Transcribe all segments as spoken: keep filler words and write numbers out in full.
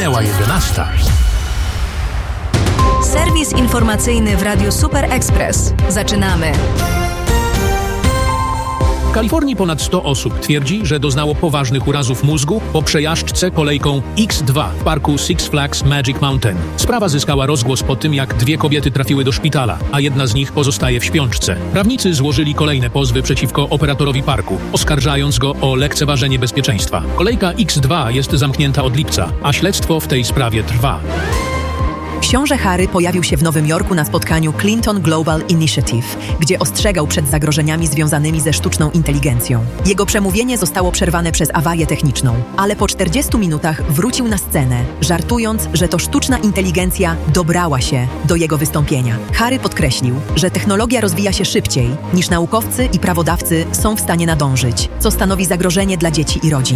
Minęła jedenasta. Serwis informacyjny w Radiu Super Express. Zaczynamy. W Kalifornii ponad sto osób twierdzi, że doznało poważnych urazów mózgu po przejażdżce kolejką X dwa w parku Six Flags Magic Mountain. Sprawa zyskała rozgłos po tym, jak dwie kobiety trafiły do szpitala, a jedna z nich pozostaje w śpiączce. Prawnicy złożyli kolejne pozwy przeciwko operatorowi parku, oskarżając go o lekceważenie bezpieczeństwa. Kolejka X dwa jest zamknięta od lipca, a śledztwo w tej sprawie trwa. Książę Harry pojawił się w Nowym Jorku na spotkaniu Clinton Global Initiative, gdzie ostrzegał przed zagrożeniami związanymi ze sztuczną inteligencją. Jego przemówienie zostało przerwane przez awarię techniczną, ale po czterdziestu minutach wrócił na scenę, żartując, że to sztuczna inteligencja dobrała się do jego wystąpienia. Harry podkreślił, że technologia rozwija się szybciej, niż naukowcy i prawodawcy są w stanie nadążyć, co stanowi zagrożenie dla dzieci i rodzin.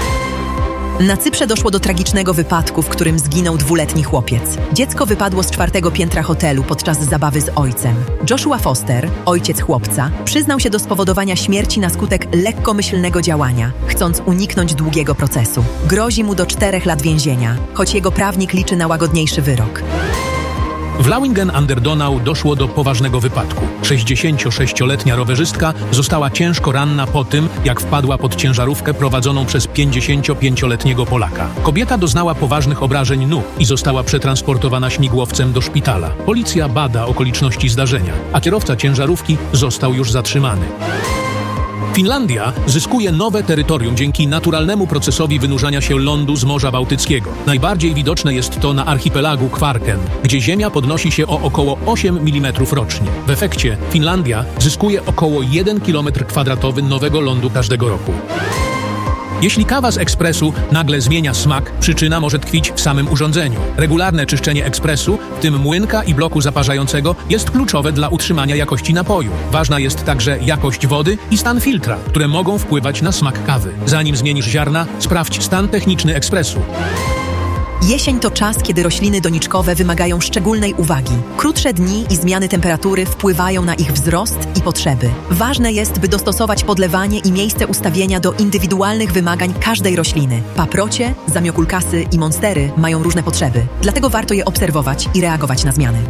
Na Cyprze doszło do tragicznego wypadku, w którym zginął dwuletni chłopiec. Dziecko wypadło z czwartego piętra hotelu podczas zabawy z ojcem. Joshua Foster, ojciec chłopca, przyznał się do spowodowania śmierci na skutek lekkomyślnego działania, chcąc uniknąć długiego procesu. Grozi mu do czterech lat więzienia, choć jego prawnik liczy na łagodniejszy wyrok. W Lauingen-an-der-Donau doszło do poważnego wypadku. sześćdziesięciosześcioletnia rowerzystka została ciężko ranna po tym, jak wpadła pod ciężarówkę prowadzoną przez pięćdziesięciopięcioletniego Polaka. Kobieta doznała poważnych obrażeń nóg i została przetransportowana śmigłowcem do szpitala. Policja bada okoliczności zdarzenia, a kierowca ciężarówki został już zatrzymany. Finlandia zyskuje nowe terytorium dzięki naturalnemu procesowi wynurzania się lądu z Morza Bałtyckiego. Najbardziej widoczne jest to na archipelagu Kvarken, gdzie ziemia podnosi się o około osiem milimetrów rocznie. W efekcie Finlandia zyskuje około jeden kilometr kwadratowy nowego lądu każdego roku. Jeśli kawa z ekspresu nagle zmienia smak, przyczyna może tkwić w samym urządzeniu. Regularne czyszczenie ekspresu, w tym młynka i bloku zaparzającego, jest kluczowe dla utrzymania jakości napoju. Ważna jest także jakość wody i stan filtra, które mogą wpływać na smak kawy. Zanim zmienisz ziarna, sprawdź stan techniczny ekspresu. Jesień to czas, kiedy rośliny doniczkowe wymagają szczególnej uwagi. Krótsze dni i zmiany temperatury wpływają na ich wzrost i potrzeby. Ważne jest, by dostosować podlewanie i miejsce ustawienia do indywidualnych wymagań każdej rośliny. Paprocie, zamiokulkasy i monstery mają różne potrzeby, dlatego warto je obserwować i reagować na zmiany.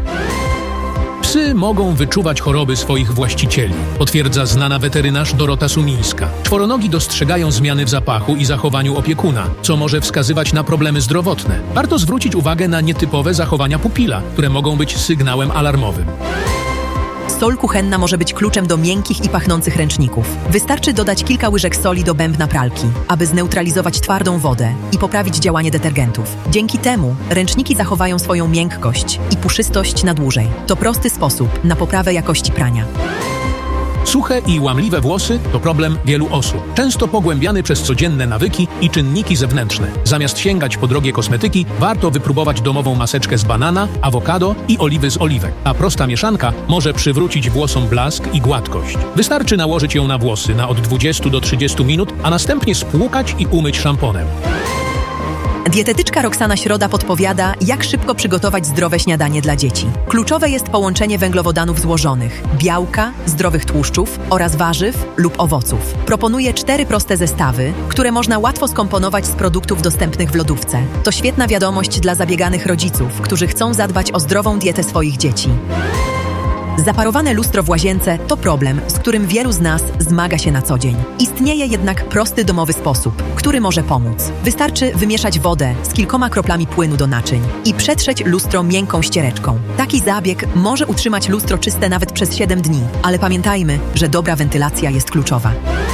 Psy mogą wyczuwać choroby swoich właścicieli, potwierdza znana weterynarz Dorota Sumińska. Czworonogi dostrzegają zmiany w zapachu i zachowaniu opiekuna, co może wskazywać na problemy zdrowotne. Warto zwrócić uwagę na nietypowe zachowania pupila, które mogą być sygnałem alarmowym. Sól kuchenna może być kluczem do miękkich i pachnących ręczników. Wystarczy dodać kilka łyżek soli do bębna pralki, aby zneutralizować twardą wodę i poprawić działanie detergentów. Dzięki temu ręczniki zachowają swoją miękkość i puszystość na dłużej. To prosty sposób na poprawę jakości prania. Suche i łamliwe włosy to problem wielu osób, często pogłębiany przez codzienne nawyki i czynniki zewnętrzne. Zamiast sięgać po drogie kosmetyki, warto wypróbować domową maseczkę z banana, awokado i oliwy z oliwek. Ta prosta mieszanka może przywrócić włosom blask i gładkość. Wystarczy nałożyć ją na włosy na od dwudziestu do trzydziestu minut, a następnie spłukać i umyć szamponem. Dietetyczka Roxana Środa podpowiada, jak szybko przygotować zdrowe śniadanie dla dzieci. Kluczowe jest połączenie węglowodanów złożonych, białka, zdrowych tłuszczów oraz warzyw lub owoców. Proponuje cztery proste zestawy, które można łatwo skomponować z produktów dostępnych w lodówce. To świetna wiadomość dla zabieganych rodziców, którzy chcą zadbać o zdrową dietę swoich dzieci. Zaparowane lustro w łazience to problem, z którym wielu z nas zmaga się na co dzień. Istnieje jednak prosty domowy sposób, który może pomóc. Wystarczy wymieszać wodę z kilkoma kroplami płynu do naczyń i przetrzeć lustro miękką ściereczką. Taki zabieg może utrzymać lustro czyste nawet przez siedem dni, ale pamiętajmy, że dobra wentylacja jest kluczowa.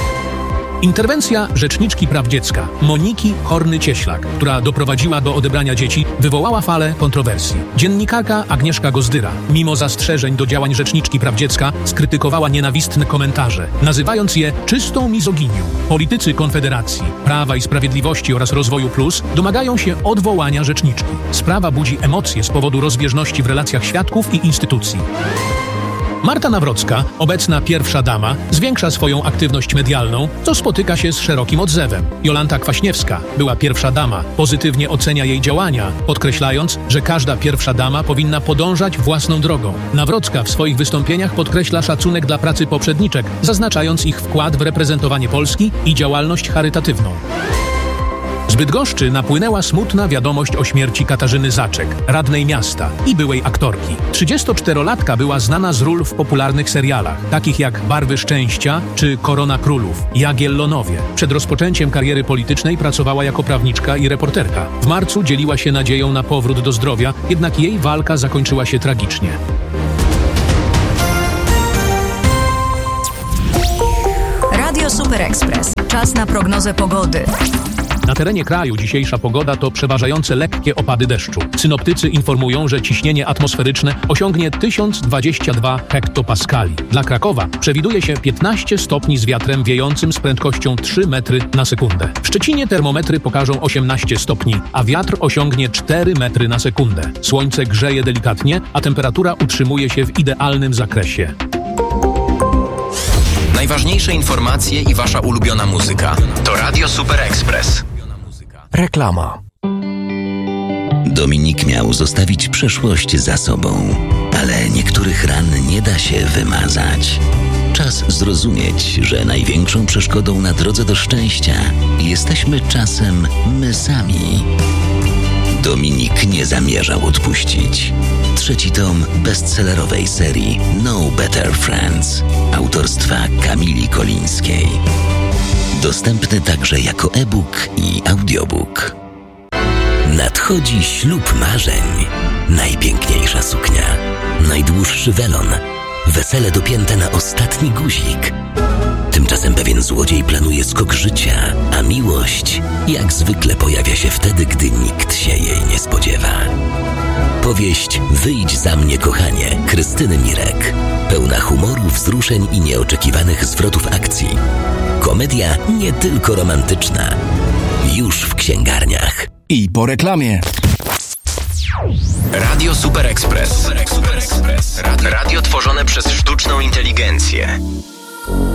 Interwencja rzeczniczki praw dziecka Moniki Horny-Cieślak, która doprowadziła do odebrania dzieci, wywołała falę kontrowersji. Dziennikarka Agnieszka Gozdyra, mimo zastrzeżeń do działań rzeczniczki praw dziecka, skrytykowała nienawistne komentarze, nazywając je czystą mizoginią. Politycy Konfederacji, Prawa i Sprawiedliwości oraz Rozwoju Plus domagają się odwołania rzeczniczki. Sprawa budzi emocje z powodu rozbieżności w relacjach świadków i instytucji. Marta Nawrocka, obecna pierwsza dama, zwiększa swoją aktywność medialną, co spotyka się z szerokim odzewem. Jolanta Kwaśniewska, była pierwsza dama, pozytywnie ocenia jej działania, podkreślając, że każda pierwsza dama powinna podążać własną drogą. Nawrocka w swoich wystąpieniach podkreśla szacunek dla pracy poprzedniczek, zaznaczając ich wkład w reprezentowanie Polski i działalność charytatywną. Z Bydgoszczy napłynęła smutna wiadomość o śmierci Katarzyny Zaczek, radnej miasta i byłej aktorki. trzydziestoczterolatka była znana z ról w popularnych serialach, takich jak Barwy Szczęścia czy Korona Królów, Jagiellonowie. Przed rozpoczęciem kariery politycznej pracowała jako prawniczka i reporterka. W marcu dzieliła się nadzieją na powrót do zdrowia, jednak jej walka zakończyła się tragicznie. Radio Super Express. Czas na prognozę pogody. Na terenie kraju dzisiejsza pogoda to przeważające lekkie opady deszczu. Synoptycy informują, że ciśnienie atmosferyczne osiągnie tysiąc dwadzieścia dwa hektopaskali. Dla Krakowa przewiduje się piętnaście stopni z wiatrem wiejącym z prędkością trzy metry na sekundę. W Szczecinie termometry pokażą osiemnaście stopni, a wiatr osiągnie cztery metry na sekundę. Słońce grzeje delikatnie, a temperatura utrzymuje się w idealnym zakresie. Najważniejsze informacje i wasza ulubiona muzyka to Radio Super Express. Reklama. Dominik miał zostawić przeszłość za sobą, ale niektórych ran nie da się wymazać. Czas zrozumieć, że największą przeszkodą na drodze do szczęścia jesteśmy czasem my sami. Dominik nie zamierzał odpuścić. Trzeci tom bestsellerowej serii No Better Friends autorstwa Kamili Kolińskiej. Dostępny także jako e-book i audiobook. Nadchodzi ślub marzeń. Najpiękniejsza suknia, najdłuższy welon, wesele dopięte na ostatni guzik. Tymczasem pewien złodziej planuje skok życia, a miłość jak zwykle pojawia się wtedy, gdy nikt się jej nie spodziewa. Powieść Wyjdź za mnie, kochanie, Krystyny Mirek. Pełna humoru, wzruszeń i nieoczekiwanych zwrotów akcji. Komedia nie tylko romantyczna. Już w księgarniach. I po reklamie. Radio Super Express. Radio tworzone przez sztuczną inteligencję.